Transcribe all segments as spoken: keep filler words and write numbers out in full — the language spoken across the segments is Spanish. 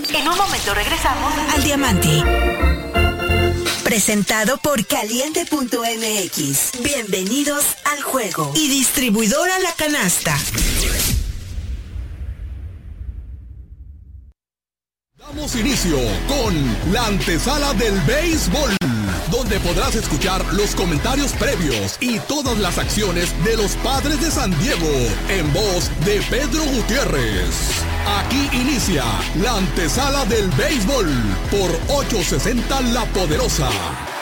En un momento regresamos al Diamante. Presentado por Caliente punto M X. Bienvenidos al juego. Y distribuidora La Canasta. Damos inicio con la antesala del béisbol, donde podrás escuchar los comentarios previos y todas las acciones de los Padres de San Diego en voz de Pedro Gutiérrez. Aquí inicia la antesala del béisbol por ochocientos sesenta La Poderosa.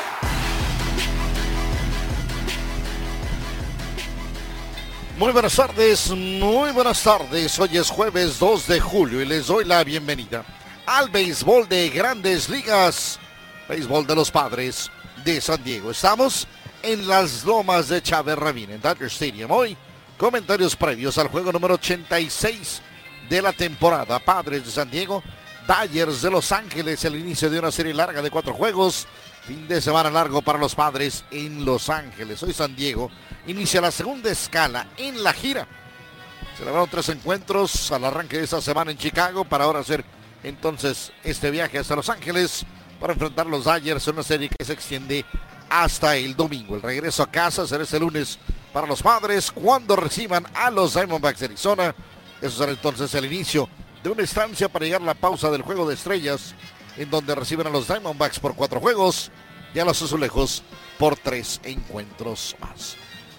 Muy buenas tardes, muy buenas tardes. Hoy es jueves dos de julio y les doy la bienvenida al béisbol de Grandes Ligas, béisbol de los Padres de San Diego. Estamos en las lomas de Chávez Ravine, en Dodger Stadium. Hoy, comentarios previos al juego número ochenta y seis de la temporada. Padres de San Diego, Dodgers de Los Ángeles, el inicio de una serie larga de cuatro juegos. Fin de semana largo para los Padres en Los Ángeles. Hoy San Diego inicia la segunda escala en la gira. Celebraron tres encuentros al arranque de esta semana en Chicago para ahora hacer entonces este viaje hasta Los Ángeles para enfrentar a los Dodgers en una serie que se extiende hasta el domingo. El regreso a casa será este lunes para los Padres cuando reciban a los Diamondbacks de Arizona. Eso será entonces el inicio de una estancia para llegar a la pausa del Juego de Estrellas, en donde reciben a los Diamondbacks por cuatro juegos y a los Azulejos por tres encuentros más.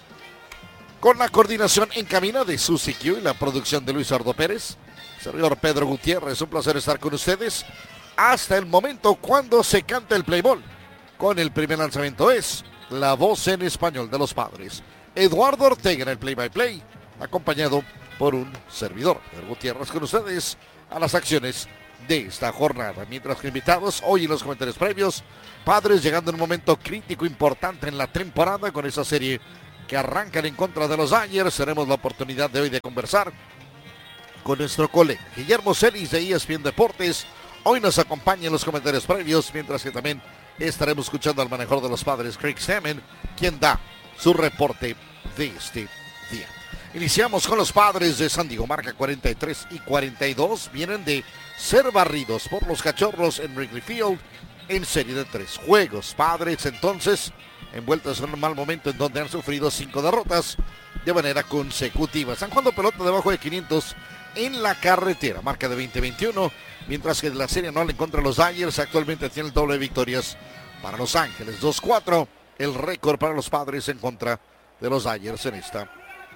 Con la coordinación en cabina de Susi Q y la producción de Luis Eduardo Pérez, servidor Pedro Gutiérrez, un placer estar con ustedes hasta el momento cuando se canta el play ball. Con el primer lanzamiento es la voz en español de los Padres, Eduardo Ortega en el play by play, acompañado por un servidor, Pedro Gutiérrez, con ustedes a las acciones de esta jornada. Mientras que invitados hoy en los comentarios previos, Padres llegando en un momento crítico importante en la temporada con esa serie que arrancan en contra de los Dodgers. Tenemos la oportunidad de hoy de conversar con nuestro colega Guillermo Celis de E S P N Deportes. Hoy nos acompaña en los comentarios previos, mientras que también estaremos escuchando al manejador de los Padres, Craig Stammen, quien da su reporte de este día. Iniciamos con los Padres de San Diego, marca cuarenta y tres y cuarenta y dos. Vienen de ser barridos por los Cachorros en Wrigley Field en serie de tres juegos. Padres entonces envueltos en un mal momento en donde han sufrido cinco derrotas de manera consecutiva. Están jugando pelota debajo de quinientos en la carretera, marca de veinte veintiuno, mientras que de la serie anual en contra de los Dodgers actualmente tiene el doble de victorias para Los Ángeles. dos cuatro el récord para los Padres en contra de los Dodgers en esta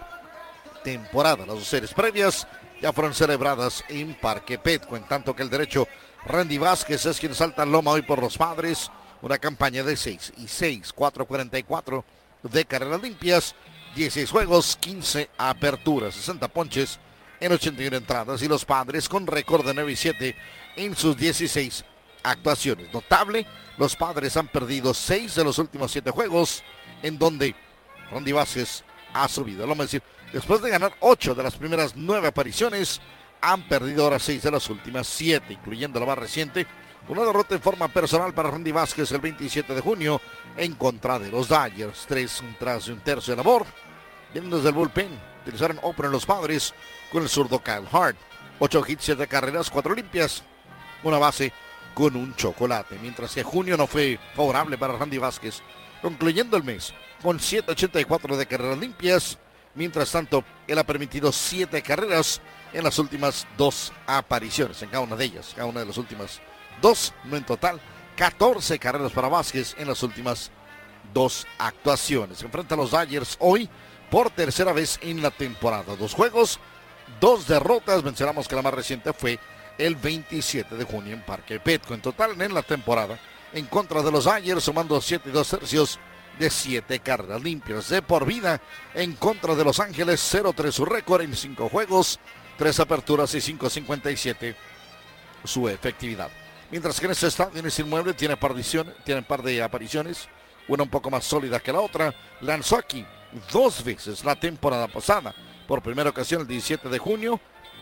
temporada. Las dos series previas ya fueron celebradas en Parque Petco, en tanto que el derecho Randy Vázquez es quien salta loma hoy por los Padres. Una campaña de seis y seis, cuatro cuarenta y cuatro de carreras limpias, dieciséis juegos, quince aperturas, sesenta ponches en ochenta y una entradas, y los Padres con récord de nueve y siete en sus dieciséis actuaciones. Notable, los Padres han perdido seis de los últimos siete juegos, en donde Randy Vázquez ha subido. Vamos a decir, después de ganar ocho de las primeras nueve apariciones, han perdido ahora seis de las últimas siete, incluyendo la más reciente, una derrota en forma personal para Randy Vázquez el veintisiete de junio en contra de los Dodgers. Tres tras un tercio de labor. Vienen desde el bullpen. Utilizaron opener los Padres con el zurdo Kyle Hart. Ocho hits, siete carreras, cuatro limpias. Una base con un chocolate. Mientras que junio no fue favorable para Randy Vázquez, concluyendo el mes con siete ochenta y cuatro de carreras limpias. Mientras tanto, él ha permitido siete carreras en las últimas dos apariciones. En cada una de ellas, cada una de las últimas dos, no en total, catorce carreras para Vázquez en las últimas dos actuaciones. Se enfrenta a los Dodgers hoy por tercera vez en la temporada. Dos juegos, dos derrotas. Mencionamos que la más reciente fue el veintisiete de junio en Parque Petco. En total en la temporada, en contra de los Dodgers, sumando siete y dos tercios de siete carreras limpias. De por vida, en contra de Los Ángeles, cero tres su récord en cinco juegos, tres aperturas y cinco cincuenta y siete su efectividad. Mientras que en este estadio, en este inmueble, tiene par, de, tiene par de apariciones, una un poco más sólida que la otra. Lanzó aquí dos veces la temporada pasada. Por primera ocasión el diecisiete de junio,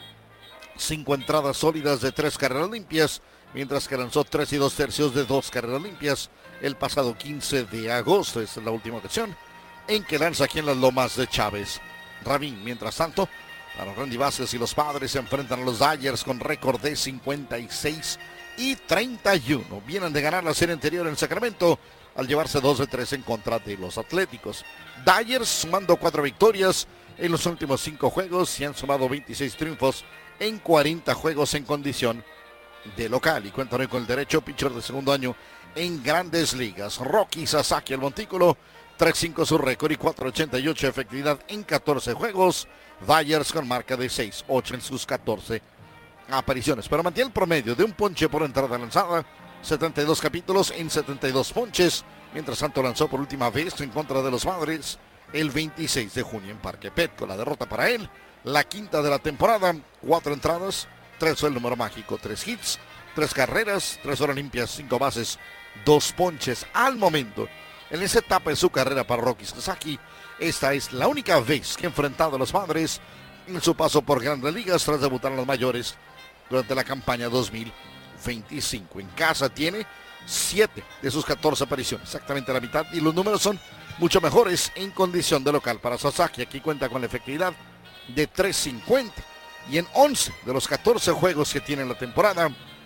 cinco entradas sólidas de tres carreras limpias, mientras que lanzó tres y dos tercios de dos carreras limpias el pasado quince de agosto. Esta es la última ocasión en que lanza aquí en las lomas de Chávez Ravine. Mientras tanto, para Randy Vázquez y los Padres. Se enfrentan a los Dodgers con récord de cincuenta y seis y treinta y uno. Vienen de ganar la serie anterior en Sacramento al llevarse dos de tres en contra de los Atléticos. Dodgers sumando cuatro victorias en los últimos cinco juegos y han sumado veintiséis triunfos en cuarenta juegos en condición de local. Y cuentan hoy con el derecho pitcher de segundo año en Grandes Ligas, Rocky Sasaki, el montículo. tres cinco su récord y cuatro ochenta y ocho efectividad en catorce juegos. Dodgers con marca de seis ocho en sus catorce apariciones, pero mantiene el promedio de un ponche por entrada lanzada, setenta y dos capítulos en setenta y dos ponches. Mientras tanto lanzó por última vez en contra de los Padres el veintiséis de junio en Parque Petco. La derrota para él, la quinta de la temporada, cuatro entradas, tres fue el número mágico, tres hits, tres carreras, tres horas limpias, cinco bases, dos ponches. Al momento, en esa etapa de su carrera para Rocky Sasaki, esta es la única vez que ha enfrentado a los Padres en su paso por Grandes Ligas tras debutar en los mayores durante la campaña dos mil veinticinco. En casa tiene siete de sus catorce apariciones, exactamente la mitad, y los números son mucho mejores en condición de local para Sasaki. Aquí cuenta con la efectividad de tres cincuenta y en once de los catorce juegos que tiene en la temporada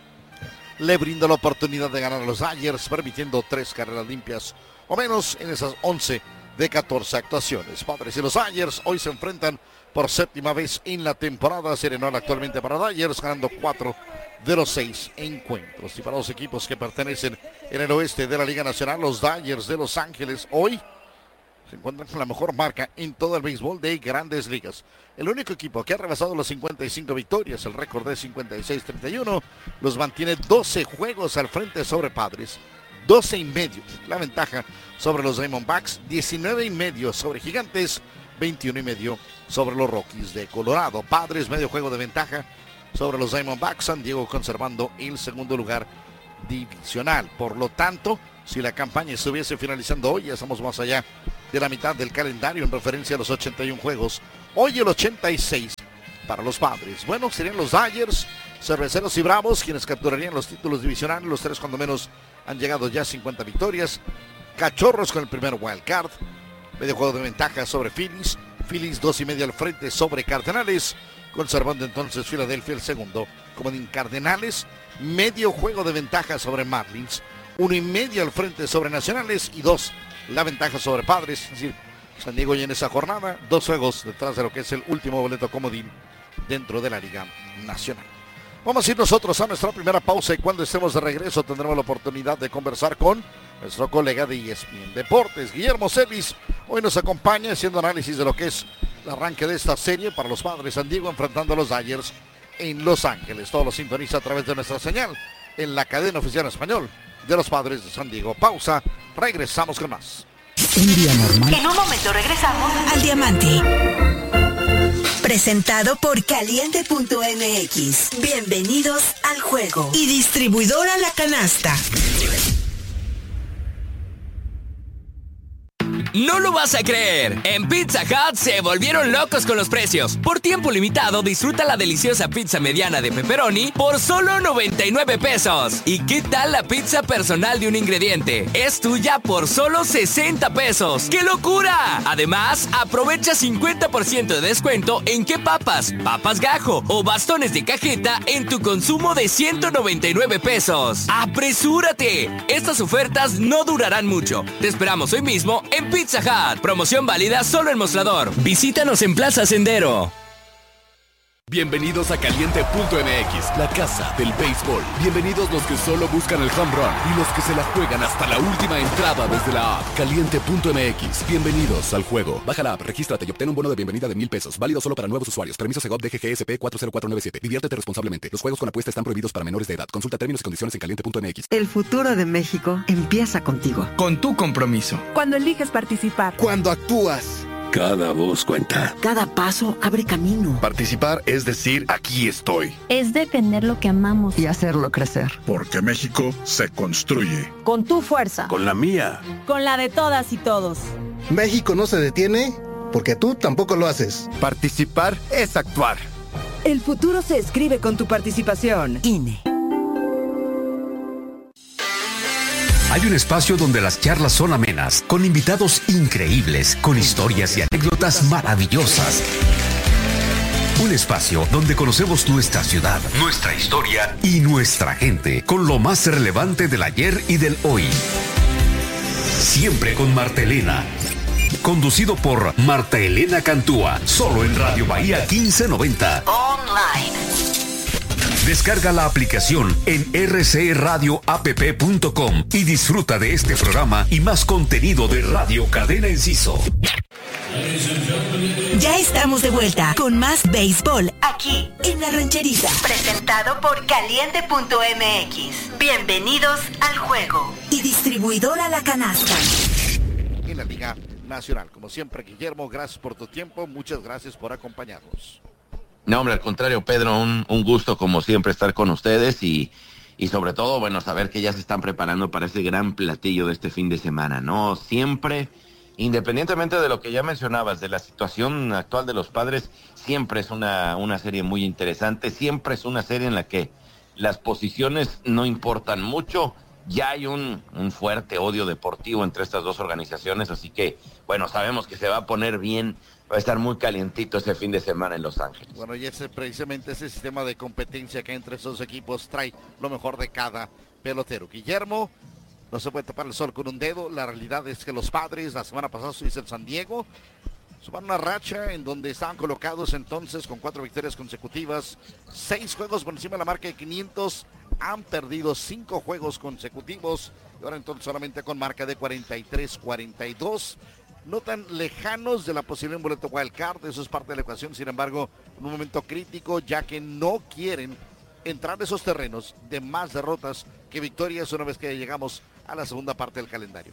le brinda la oportunidad de ganar a los Dodgers, permitiendo tres carreras limpias o menos en esas once de catorce actuaciones. Padres y los Dodgers hoy se enfrentan por séptima vez en la temporada. Serie anual actualmente para Dodgers, ganando cuatro de los seis encuentros. Y para los equipos que pertenecen en el oeste de la Liga Nacional, los Dodgers de Los Ángeles hoy se encuentran con la mejor marca en todo el béisbol de Grandes Ligas. El único equipo que ha rebasado las cincuenta y cinco victorias, el récord de cincuenta y seis treinta y uno, los mantiene doce juegos al frente sobre Padres, doce y medio la ventaja sobre los Diamondbacks, diecinueve y medio sobre Gigantes, veintiuno y medio sobre los Rockies de Colorado. Padres medio juego de ventaja sobre los Diamondbacks, San Diego conservando el segundo lugar divisional. Por lo tanto, si la campaña estuviese finalizando hoy, ya estamos más allá de la mitad del calendario en referencia a los ochenta y uno juegos. Hoy el ochenta y seis para los Padres. Bueno, serían los Dodgers, Cerveceros y Bravos quienes capturarían los títulos divisionales. Los tres cuando menos han llegado ya a cincuenta victorias. Cachorros con el primer wild card, medio juego de ventaja sobre Phillies. Phillies dos y medio al frente sobre Cardenales, conservando entonces Filadelfia el segundo. Comodín Cardenales, medio juego de ventaja sobre Marlins, uno y medio al frente sobre Nacionales y dos la ventaja sobre Padres. Es decir, San Diego ya en esa jornada, dos juegos detrás de lo que es el último boleto comodín dentro de la Liga Nacional. Vamos a ir nosotros a nuestra primera pausa y cuando estemos de regreso tendremos la oportunidad de conversar con nuestro colega de E S P N Deportes, Guillermo Celis. Hoy nos acompaña haciendo análisis de lo que es el arranque de esta serie para los Padres San Diego enfrentando a los Dodgers en Los Ángeles. Todo lo sintoniza a través de nuestra señal en la cadena oficial en español de los Padres de San Diego. Pausa, regresamos con más. Un día normal. En un momento regresamos al Diamante. Presentado por Caliente punto M X. Bienvenidos al juego. Y distribuidora La Canasta. No lo vas a creer. En Pizza Hut se volvieron locos con los precios. Por tiempo limitado, disfruta la deliciosa pizza mediana de pepperoni por solo noventa y nueve pesos. ¿Y qué tal la pizza personal de un ingrediente? Es tuya por solo sesenta pesos. ¡Qué locura! Además, aprovecha cincuenta por ciento de descuento en qué papas, papas gajo o bastones de cajeta en tu consumo de ciento noventa y nueve pesos. ¡Apresúrate! Estas ofertas no durarán mucho. Te esperamos hoy mismo en Pizza Pizza Hut. Promoción válida solo en Mostrador. Visítanos en Plaza Sendero. Bienvenidos a Caliente punto M X, la casa del béisbol. Bienvenidos los que solo buscan el home run y los que se la juegan hasta la última entrada desde la app. Caliente punto M X, bienvenidos al juego. Baja la app, regístrate y obtén un bono de bienvenida de mil pesos. Válido solo para nuevos usuarios. Permiso Segov D G G S P cuatro cero cuatro nueve siete. Diviértete responsablemente. Los juegos con apuesta están prohibidos para menores de edad. Consulta términos y condiciones en Caliente punto M X. El futuro de México empieza contigo. Con tu compromiso. Cuando eliges participar. Cuando actúas. Cada voz cuenta. Cada paso abre camino. Participar es decir, aquí estoy. Es defender lo que amamos. Y hacerlo crecer. Porque México se construye. Con tu fuerza. Con la mía. Con la de todas y todos. México no se detiene porque tú tampoco lo haces. Participar es actuar. El futuro se escribe con tu participación. I N E. Hay un espacio donde las charlas son amenas, con invitados increíbles, con historias y anécdotas maravillosas. Un espacio donde conocemos nuestra ciudad, nuestra historia y nuestra gente, con lo más relevante del ayer y del hoy. Siempre con Marta Elena. Conducido por Marta Elena Cantúa, solo en Radio Bahía quince noventa. Online. Descarga la aplicación en r c radio app punto com y disfruta de este programa y más contenido de Radio Cadena Enciso. Ya estamos de vuelta con más béisbol aquí en La Rancherita. Presentado por caliente punto m x. Bienvenidos al juego. Y distribuidora La Canasta. En la Liga Nacional, como siempre, Guillermo, gracias por tu tiempo. Muchas gracias por acompañarnos. No, hombre, al contrario, Pedro, un, un gusto como siempre estar con ustedes y, y sobre todo, bueno, saber que ya se están preparando para ese gran platillo de este fin de semana, ¿no? Siempre, independientemente de lo que ya mencionabas, de la situación actual de los Padres, siempre es una, una serie muy interesante, siempre es una serie en la que las posiciones no importan mucho, ya hay un, un fuerte odio deportivo entre estas dos organizaciones, así que, bueno, sabemos que se va a poner bien. Va a estar muy calientito ese fin de semana en Los Ángeles. Bueno, y ese, precisamente ese sistema de competencia que entre esos equipos trae lo mejor de cada pelotero. Guillermo, no se puede tapar el sol con un dedo. La realidad es que los Padres, la semana pasada se hizo en San Diego, suman una racha en donde estaban colocados entonces con cuatro victorias consecutivas, seis juegos por encima de la marca de quinientos, han perdido cinco juegos consecutivos, y ahora entonces solamente con marca de cuarenta y tres cuarenta y dos. No tan lejanos de la posibilidad de un boleto wild card, eso es parte de la ecuación, sin embargo, en un momento crítico, ya que no quieren entrar en esos terrenos de más derrotas que victorias una vez que llegamos a la segunda parte del calendario.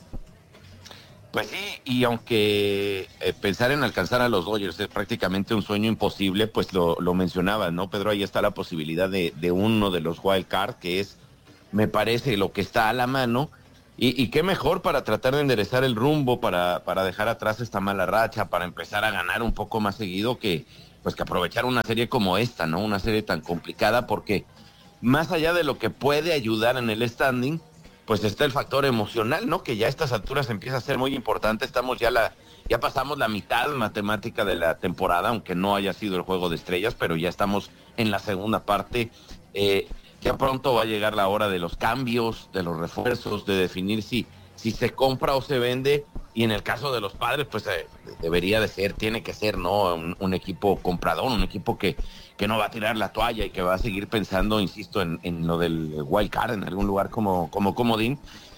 Pues sí, y aunque eh, pensar en alcanzar a los Dodgers es prácticamente un sueño imposible, pues lo, lo mencionaba, ¿no, Pedro? Ahí está la posibilidad de, de uno de los wild card, que es, me parece, lo que está a la mano. Y, y qué mejor para tratar de enderezar el rumbo, para, para dejar atrás esta mala racha, para empezar a ganar un poco más seguido que, pues que aprovechar una serie como esta, ¿no? Una serie tan complicada, porque más allá de lo que puede ayudar en el standing, pues está el factor emocional, ¿no? Que ya a estas alturas empieza a ser muy importante. Estamos ya la, ya pasamos la mitad matemática de la temporada, aunque no haya sido el juego de estrellas, pero ya estamos en la segunda parte. Eh, Ya pronto va a llegar la hora de los cambios, de los refuerzos, de definir si, si se compra o se vende. Y en el caso de los Padres, pues eh, debería de ser, tiene que ser, ¿no? Un, un equipo comprador, un equipo que, que no va a tirar la toalla y que va a seguir pensando, insisto, en, en lo del wild card, en algún lugar como, como comodín.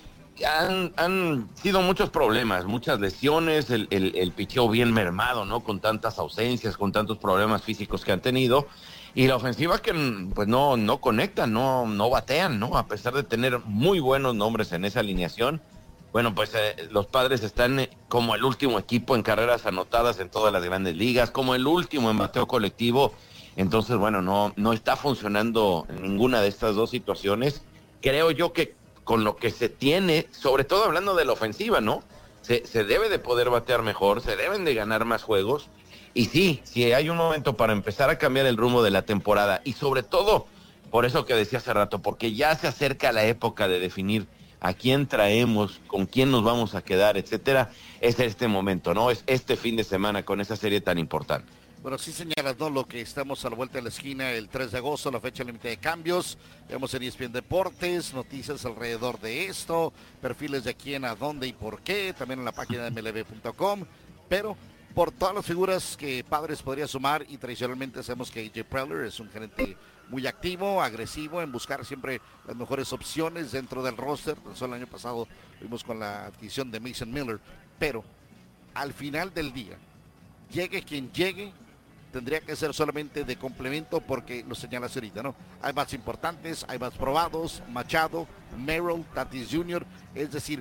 Han, han sido muchos problemas, muchas lesiones, el, el, el picheo bien mermado, ¿no? Con tantas ausencias, con tantos problemas físicos que han tenido. Y la ofensiva que pues no, no conectan, no, no batean, ¿no? A pesar de tener muy buenos nombres en esa alineación. Bueno, pues eh, los Padres están eh, como el último equipo en carreras anotadas en todas las grandes ligas, como el último en bateo colectivo. Entonces, bueno, no, no está funcionando ninguna de estas dos situaciones. Creo yo que con lo que se tiene, sobre todo hablando de la ofensiva, ¿no? Se, se debe de poder batear mejor, se deben de ganar más juegos. Y sí, si hay un momento para empezar a cambiar el rumbo de la temporada, y sobre todo, por eso que decía hace rato, porque ya se acerca la época de definir a quién traemos, con quién nos vamos a quedar, etcétera, es este momento, ¿no? Es este fin de semana con esa serie tan importante. Bueno, sí señalas, ¿no? Lo que estamos a la vuelta de la esquina el tres de agosto, la fecha límite de cambios. Vemos en E S P N Deportes, noticias alrededor de esto, perfiles de quién, a dónde y por qué, también en la página de M L B punto com, pero por todas las figuras que Padres podría sumar, y tradicionalmente sabemos que A J Preller es un gerente muy activo, agresivo en buscar siempre las mejores opciones dentro del roster. Solo el año pasado vimos con la adquisición de Mason Miller, pero al final del día, llegue quien llegue, tendría que ser solamente de complemento, porque lo señalas ahorita, ¿no? Hay más importantes, hay más probados, Machado, Merrill, Tatis junior, es decir,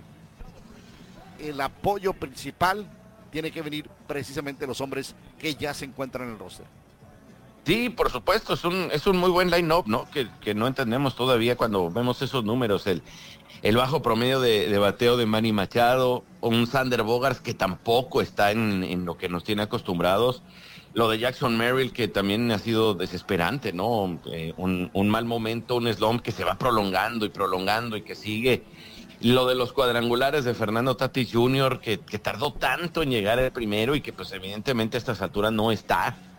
el apoyo principal tiene que venir precisamente los hombres que ya se encuentran en el roster. Sí, por supuesto, es un, es un muy buen line-up, ¿no? Que, que no entendemos todavía cuando vemos esos números, el, el bajo promedio de, de bateo de Manny Machado, o un Sander Bogaerts que tampoco está en, en lo que nos tiene acostumbrados, lo de Jackson Merrill, que también ha sido desesperante, ¿no? Eh, un, un mal momento, un slump que se va prolongando y prolongando y que sigue. Lo de los cuadrangulares de Fernando Tatis junior, que, que tardó tanto en llegar el primero y que pues evidentemente a estas alturas no está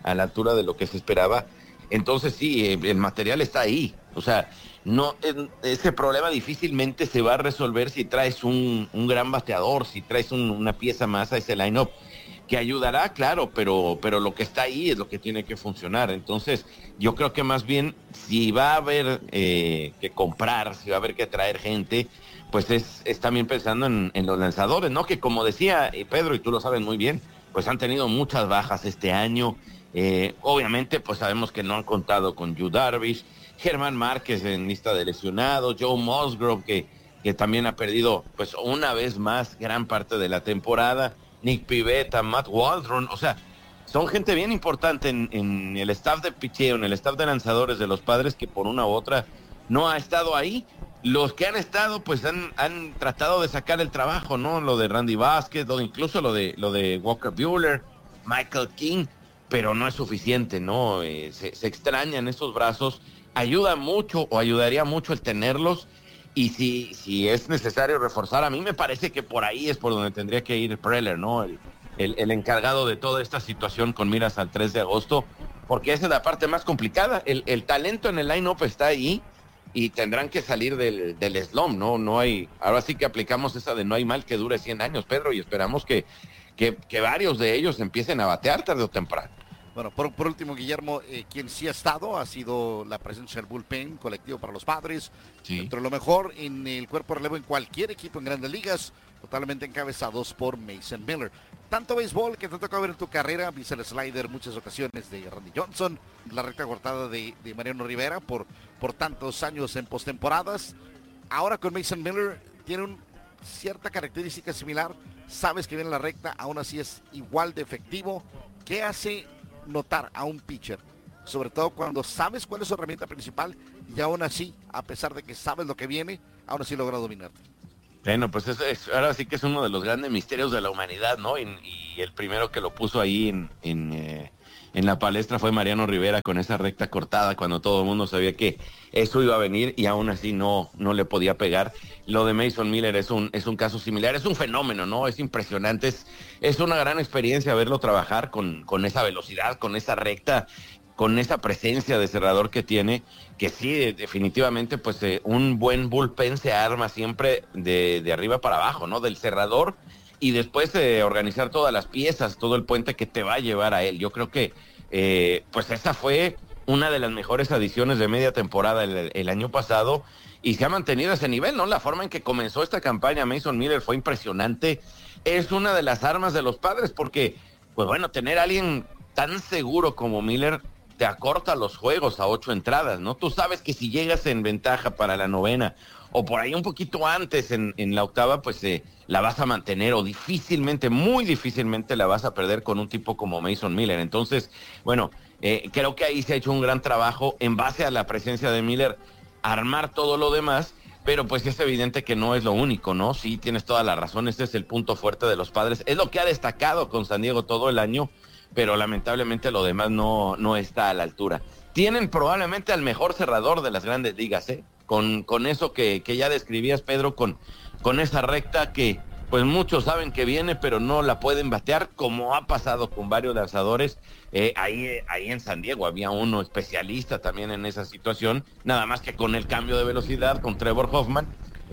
a la altura de lo que se esperaba. Entonces sí, el material está ahí. O sea, no ese problema difícilmente se va a resolver si traes un, un gran bateador, si traes un, una pieza más a ese line-up, que ayudará, claro, pero, pero lo que está ahí es lo que tiene que funcionar. Entonces, yo creo que más bien, si va a haber eh, que comprar, si va a haber que traer gente, pues es, es también pensando en, en los lanzadores, ¿no? Que como decía Pedro, y tú lo sabes muy bien, pues han tenido muchas bajas este año. Eh, obviamente, pues sabemos que no han contado con Yu Darvish, Germán Márquez en lista de lesionados, Joe Musgrove, que, que también ha perdido, pues una vez más, gran parte de la temporada, Nick Pivetta, Matt Waldron, o sea, son gente bien importante en, en el staff de picheo, en el staff de lanzadores de los Padres, que por una u otra no ha estado ahí. Los que han estado, pues han, han tratado de sacar el trabajo, ¿no? Lo de Randy Vázquez, lo de, incluso lo de, lo de Walker Buehler, Michael King, pero no es suficiente, ¿no? Eh, se, se extrañan esos brazos, ayuda mucho o ayudaría mucho el tenerlos, y si, si es necesario reforzar, a mí me parece que por ahí es por donde tendría que ir Preller, ¿no? El, el, el encargado de toda esta situación con miras al tres de agosto, porque esa es la parte más complicada. El, el talento en el line-up está ahí y tendrán que salir del, del slump, ¿no? No hay, ahora sí que aplicamos esa de no hay mal que dure cien años, Pedro, y esperamos que, que, que varios de ellos empiecen a batear tarde o temprano. Bueno, por, por último, Guillermo, eh, quien sí ha estado ha sido la presencia del bullpen colectivo para los Padres. Sí. Dentro de lo mejor en el cuerpo de relevo en cualquier equipo en Grandes Ligas, totalmente encabezados por Mason Miller. Tanto béisbol que te toca ver en tu carrera, viste el slider muchas ocasiones de Randy Johnson, la recta cortada de, de Mariano Rivera por, por tantos años en postemporadas. Ahora con Mason Miller tiene una cierta característica similar, sabes que viene la recta, aún así es igual de efectivo. ¿Qué hace notar a un pitcher, sobre todo cuando sabes cuál es su herramienta principal y aún así, a pesar de que sabes lo que viene, aún así logra dominarte? Bueno, pues eso es, ahora sí que es uno de los grandes misterios de la humanidad, ¿no? Y, y el primero que lo puso ahí en, en, eh, en la palestra fue Mariano Rivera con esa recta cortada, cuando todo el mundo sabía que eso iba a venir y aún así no, no le podía pegar. Lo de Mason Miller es un, es un caso similar, es un fenómeno, ¿no? Es impresionante, es, es una gran experiencia verlo trabajar con, con esa velocidad, con esa recta, con esa presencia de cerrador que tiene, que sí, definitivamente, pues eh, un buen bullpen se arma siempre de, de arriba para abajo, ¿no? Del cerrador, y después eh, organizar todas las piezas, todo el puente que te va a llevar a él. Yo creo que, eh, pues esa fue una de las mejores adiciones de media temporada el, el año pasado, y se ha mantenido ese nivel, ¿no? La forma en que comenzó esta campaña Mason Miller fue impresionante. Es una de las armas de los Padres, porque, pues bueno, tener a alguien tan seguro como Miller te acorta los juegos a ocho entradas, ¿no? Tú sabes que si llegas en ventaja para la novena o por ahí un poquito antes en, en la octava, pues eh, la vas a mantener, o difícilmente, muy difícilmente la vas a perder con un tipo como Mason Miller. Entonces, bueno, eh, creo que ahí se ha hecho un gran trabajo en base a la presencia de Miller, armar todo lo demás, pero pues es evidente que no es lo único, ¿no? Sí, tienes toda la razón, este es el punto fuerte de los Padres, es lo que ha destacado con San Diego todo el año, pero lamentablemente lo demás no, no está a la altura. Tienen probablemente al mejor cerrador de las Grandes Ligas, ¿eh? Con, con eso que, que ya describías, Pedro, con, con esa recta que pues muchos saben que viene, pero no la pueden batear, como ha pasado con varios lanzadores. Eh, ahí, ahí en San Diego había uno especialista también en esa situación, nada más que con el cambio de velocidad, con Trevor Hoffman.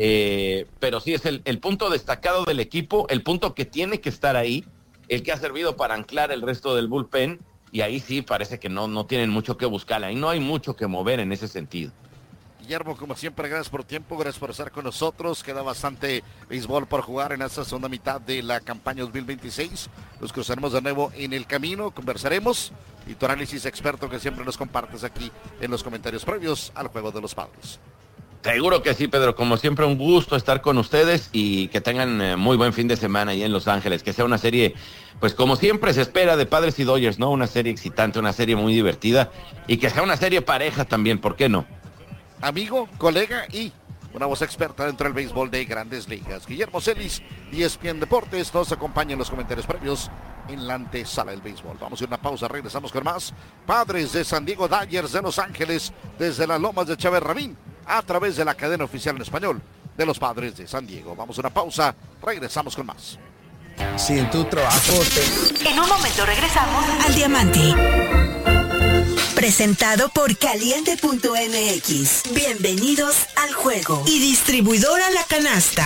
Eh, pero sí es el, el punto destacado del equipo, el punto que tiene que estar ahí, el que ha servido para anclar el resto del bullpen, y ahí sí parece que no, no tienen mucho que buscar, ahí no hay mucho que mover en ese sentido. Guillermo, como siempre, gracias por tiempo, gracias por estar con nosotros. Queda bastante béisbol por jugar en esta segunda mitad de la campaña dos mil veintiséis. Nos cruzaremos de nuevo en el camino, conversaremos, y tu análisis experto que siempre nos compartes aquí en los comentarios previos al Juego de los Padres. Seguro que sí, Pedro, como siempre un gusto estar con ustedes, y que tengan eh, muy buen fin de semana ahí en Los Ángeles, que sea una serie, pues como siempre se espera de Padres y Dodgers, ¿no? Una serie excitante, una serie muy divertida, y que sea una serie pareja también, ¿por qué no? Amigo, colega y una voz experta dentro del béisbol de Grandes Ligas. Guillermo Celis, E S P N Deportes, nos acompaña en los comentarios previos en la antesala del béisbol. Vamos a ir a una pausa, regresamos con más. Padres de San Diego, Dodgers de Los Ángeles, desde las lomas de Chávez Rabín, a través de la cadena oficial en español de los Padres de San Diego. Vamos a una pausa, regresamos con más. Si en tu trabajo te... En un momento regresamos al Diamante. Presentado por Caliente punto M X. Bienvenidos al juego. Y distribuidora La Canasta.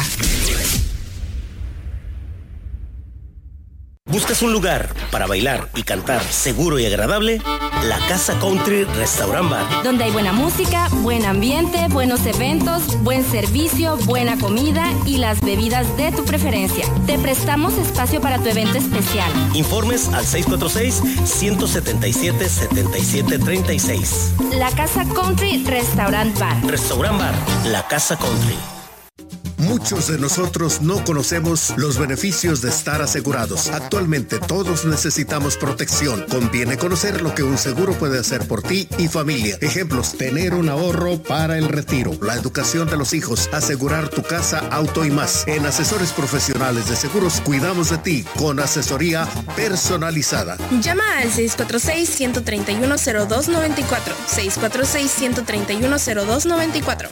¿Buscas un lugar para bailar y cantar seguro y agradable? La Casa Country Restaurant Bar. Donde hay buena música, buen ambiente, buenos eventos, buen servicio, buena comida y las bebidas de tu preferencia. Te prestamos espacio para tu evento especial. Informes al seis cuatro seis, uno siete siete, siete siete tres seis. La Casa Country Restaurant Bar. Restaurant Bar, La Casa Country. Muchos de nosotros no conocemos los beneficios de estar asegurados. Actualmente todos necesitamos protección. Conviene conocer lo que un seguro puede hacer por ti y familia. Ejemplos: tener un ahorro para el retiro, la educación de los hijos, asegurar tu casa, auto y más. En Asesores Profesionales de Seguros cuidamos de ti con asesoría personalizada. Llama al seis cuatro seis, uno tres uno, cero dos nueve cuatro. seis cuatro seis, uno tres uno, cero dos nueve cuatro.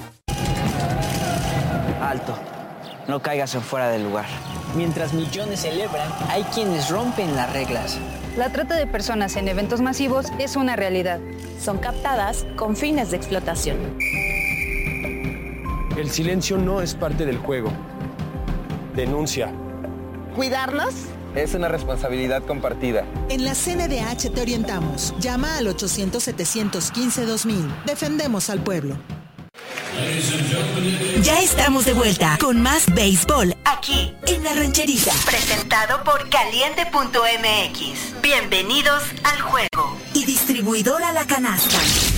Alto, no caigas en fuera del lugar. Mientras millones celebran, hay quienes rompen las reglas. La trata de personas en eventos masivos es una realidad. Son captadas con fines de explotación. El silencio no es parte del juego. Denuncia. ¿Cuidarnos? Es una responsabilidad compartida. En la C N D H te orientamos. Llama al ochocientos, setecientos quince, dos mil. Defendemos al pueblo. Ya estamos de vuelta con más béisbol aquí en La Rancherita. Presentado por Caliente punto M X. Bienvenidos al juego. Y distribuidora La Canasta.